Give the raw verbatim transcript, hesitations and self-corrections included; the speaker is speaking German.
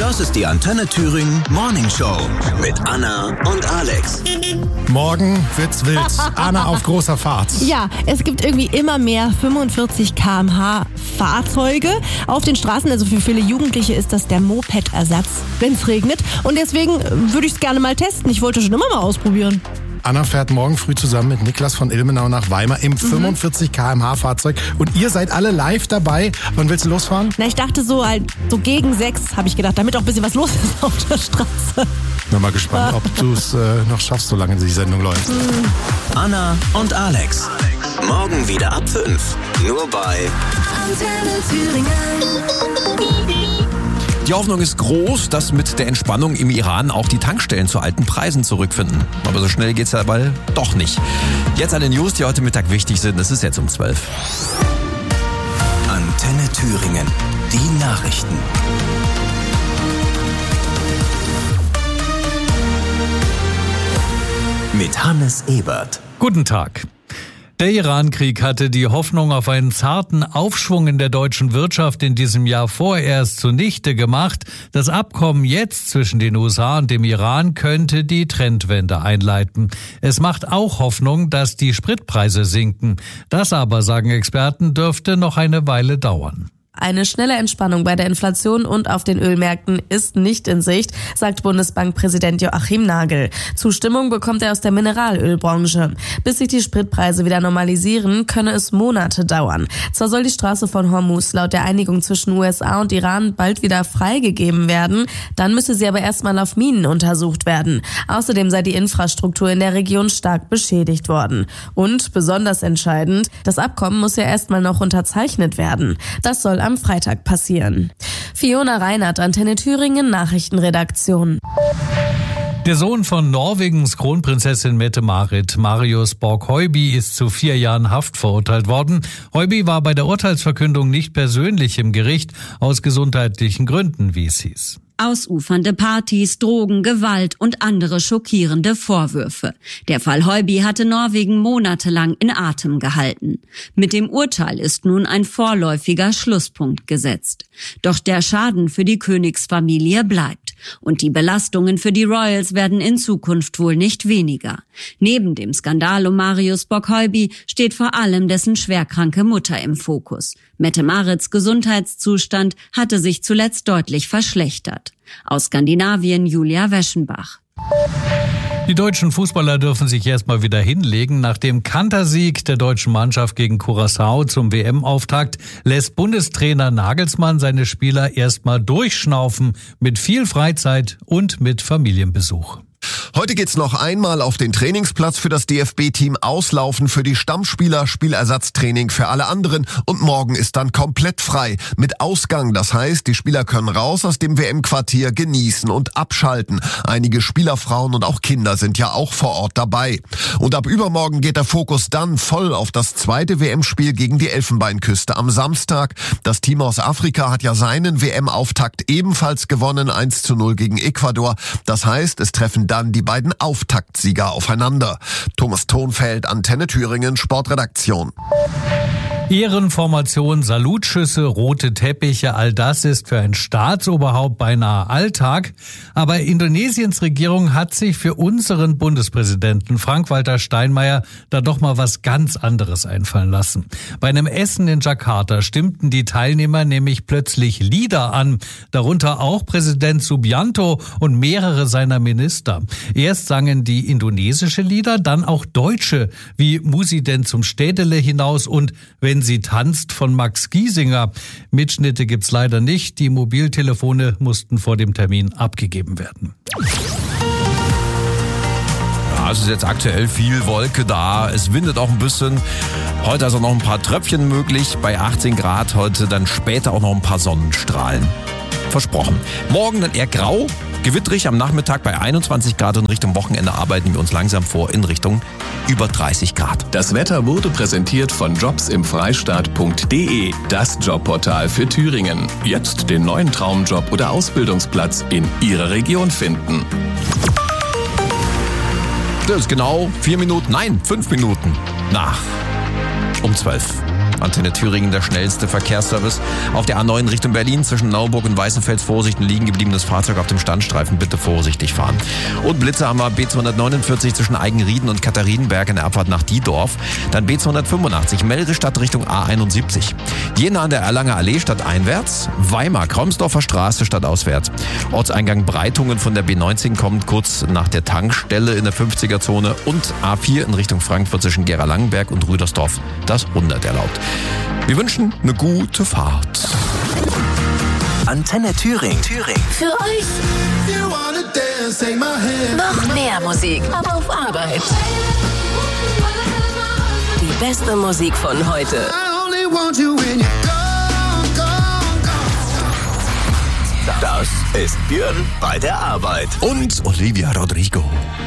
Das ist die Antenne Thüringen Morning Show mit Anna und Alex. Morgen wird's wild. Anna auf großer Fahrt. Ja, es gibt irgendwie immer mehr fünfundvierzig Kilometer pro Stunde Fahrzeuge auf den Straßen. Also für viele Jugendliche ist das der Moped-Ersatz, wenn es regnet. Und deswegen würde ich es gerne mal testen. Ich wollte schon immer mal ausprobieren. Anna fährt morgen früh zusammen mit Niklas von Ilmenau nach Weimar im mhm. fünfundvierzig Kilometer pro Stunde Fahrzeug. Und ihr seid alle live dabei. Wann willst du losfahren? Na, ich dachte so halt so gegen sechs, habe ich gedacht, damit auch ein bisschen was los ist auf der Straße. Bin mal gespannt, ob du es äh, noch schaffst, solange die Sendung läuft. Mhm. Anna und Alex. Morgen wieder ab fünf. Nur bei Antenne Thüringen. Die Hoffnung ist groß, dass mit der Entspannung im Iran auch die Tankstellen zu alten Preisen zurückfinden. Aber so schnell geht's dabei doch nicht. Jetzt alle News, die heute Mittag wichtig sind. Es ist jetzt um zwölf. Antenne Thüringen. Die Nachrichten. Mit Hannes Ebert. Guten Tag. Der Iran-Krieg hatte die Hoffnung auf einen zarten Aufschwung in der deutschen Wirtschaft in diesem Jahr vorerst zunichte gemacht. Das Abkommen jetzt zwischen den U S A und dem Iran könnte die Trendwende einleiten. Es macht auch Hoffnung, dass die Spritpreise sinken. Das aber, sagen Experten, dürfte noch eine Weile dauern. Eine schnelle Entspannung bei der Inflation und auf den Ölmärkten ist nicht in Sicht, sagt Bundesbankpräsident Joachim Nagel. Zustimmung bekommt er aus der Mineralölbranche. Bis sich die Spritpreise wieder normalisieren, könne es Monate dauern. Zwar soll die Straße von Hormuz laut der Einigung zwischen U S A und Iran bald wieder freigegeben werden, dann müsse sie aber erstmal auf Minen untersucht werden. Außerdem sei die Infrastruktur in der Region stark beschädigt worden. Und, besonders entscheidend, das Abkommen muss ja erstmal noch unterzeichnet werden. Das soll am Freitag passieren. Fiona Reinhardt, Antenne Thüringen, Nachrichtenredaktion. Der Sohn von Norwegens Kronprinzessin Mette-Marit, Marius Borg-Høiby, ist zu vier Jahren Haft verurteilt worden. Høiby war bei der Urteilsverkündung nicht persönlich im Gericht, aus gesundheitlichen Gründen, wie es hieß. Ausufernde Partys, Drogen, Gewalt und andere schockierende Vorwürfe. Der Fall Høiby hatte Norwegen monatelang in Atem gehalten. Mit dem Urteil ist nun ein vorläufiger Schlusspunkt gesetzt. Doch der Schaden für die Königsfamilie bleibt. Und die Belastungen für die Royals werden in Zukunft wohl nicht weniger. Neben dem Skandal um Marius Borg-Høiby steht vor allem dessen schwerkranke Mutter im Fokus. Mette-Marits Gesundheitszustand hatte sich zuletzt deutlich verschlechtert. Aus Skandinavien Julia Weschenbach. Die deutschen Fußballer dürfen sich erstmal wieder hinlegen. Nach dem Kantersieg der deutschen Mannschaft gegen Curaçao zum W M-Auftakt lässt Bundestrainer Nagelsmann seine Spieler erstmal durchschnaufen mit viel Freizeit und mit Familienbesuch. Heute geht's noch einmal auf den Trainingsplatz für das D F B-Team, auslaufen für die Stammspieler, Spielersatztraining für alle anderen und morgen ist dann komplett frei mit Ausgang. Das heißt, die Spieler können raus aus dem W M-Quartier, genießen und abschalten. Einige Spielerfrauen und auch Kinder sind ja auch vor Ort dabei. Und ab übermorgen geht der Fokus dann voll auf das zweite W M-Spiel gegen die Elfenbeinküste am Samstag. Das Team aus Afrika hat ja seinen W M-Auftakt ebenfalls gewonnen, eins zu null gegen Ecuador. Das heißt, es treffen dann die beiden Auftaktsieger aufeinander. Thomas Thonfeld, Antenne Thüringen, Sportredaktion. Ehrenformation, Salutschüsse, rote Teppiche, all das ist für ein Staatsoberhaupt beinahe Alltag. Aber Indonesiens Regierung hat sich für unseren Bundespräsidenten Frank-Walter Steinmeier da doch mal was ganz anderes einfallen lassen. Bei einem Essen in Jakarta stimmten die Teilnehmer nämlich plötzlich Lieder an, darunter auch Präsident Subianto und mehrere seiner Minister. Erst sangen die indonesische Lieder, dann auch deutsche, wie Musi denn zum Städtele hinaus und Wenn sie tanzt von Max Giesinger. Mitschnitte gibt's leider nicht. Die Mobiltelefone mussten vor dem Termin abgegeben werden. Ja, es ist jetzt aktuell viel Wolke da. Es windet auch ein bisschen. Heute also noch ein paar Tröpfchen möglich. Bei achtzehn Grad heute dann später auch noch ein paar Sonnenstrahlen. Versprochen. Morgen dann eher grau, gewittrig am Nachmittag bei einundzwanzig Grad und Richtung Wochenende arbeiten wir uns langsam vor in Richtung über dreißig Grad. Das Wetter wurde präsentiert von jobs im freistaat punkt de, das Jobportal für Thüringen. Jetzt den neuen Traumjob oder Ausbildungsplatz in Ihrer Region finden. Das ist genau vier Minuten, nein, fünf Minuten nach um zwölf. Antenne Thüringen, der schnellste Verkehrsservice. Auf der A neun Richtung Berlin zwischen Nauburg und Weißenfels Vorsicht, ein liegen gebliebenes Fahrzeug auf dem Standstreifen, bitte vorsichtig fahren. Und Blitze haben wir B zweihundertneunundvierzig zwischen Eigenrieden und Katharinenberg in der Abfahrt nach Diedorf. Dann B zweihundertfünfundachtzig Melrestadt Richtung A einundsiebzig. Jena an der Erlanger Allee stadteinwärts. Weimar Kromsdorfer Straße stadtauswärts. Ortseingang Breitungen von der B neunzehn kommt kurz nach der Tankstelle in der fünfziger-Zone. Und A vier in Richtung Frankfurt zwischen Gera-Langenberg und Rüdersdorf. Das hundert erlaubt. Wir wünschen eine gute Fahrt. Antenne Thüringen. Thüringen. Für euch noch mehr Musik auf Arbeit. Die beste Musik von heute. Das ist Björn bei der Arbeit. Und Olivia Rodrigo.